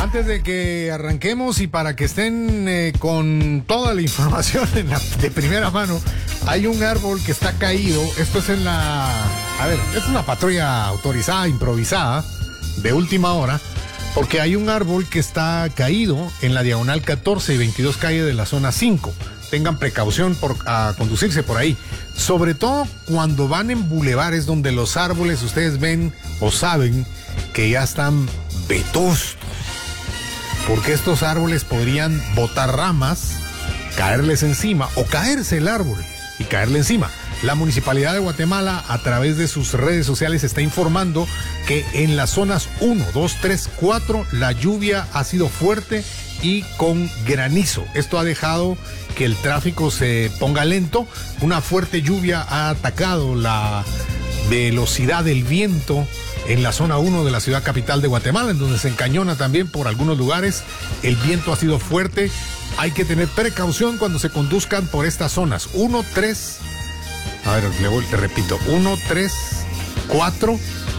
antes de que arranquemos y para que estén con toda la información de primera mano, hay un árbol que está caído. Esto es es una patrulla autorizada, improvisada, de última hora, porque hay un árbol que está caído en la diagonal 14 y 22 calle de la zona 5. Tengan precaución a conducirse por ahí. Sobre todo cuando van en bulevares donde los árboles, ustedes ven o saben que ya están vetustos. Porque estos árboles podrían botar ramas, caerles encima o caerse el árbol y caerle encima. La Municipalidad de Guatemala, a través de sus redes sociales, está informando que en las zonas 1, 2, 3, 4 la lluvia ha sido fuerte y con granizo. Esto ha dejado que el tráfico se ponga lento. Una fuerte lluvia ha atacado la velocidad del viento en la zona 1 de la ciudad capital de Guatemala, en donde se encañona también por algunos lugares. El viento ha sido fuerte. Hay que tener precaución cuando se conduzcan por estas zonas. 1, 3, te repito, 1, 3, 4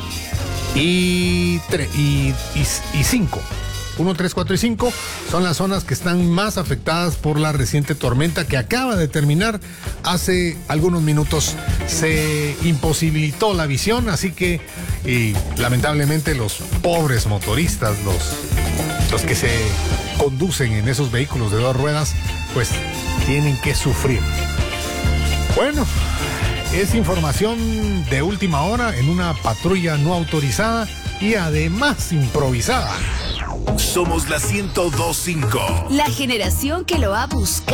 y 5. 1, 3, 4 y 5 son las zonas que están más afectadas por la reciente tormenta que acaba de terminar hace algunos minutos. Se imposibilitó la visión, así que lamentablemente los pobres motoristas, los que se conducen en esos vehículos de 2 ruedas, pues tienen que sufrir. Bueno, es información de última hora en una patrulla no autorizada y además improvisada. Somos la 102.5. La generación que lo ha buscado.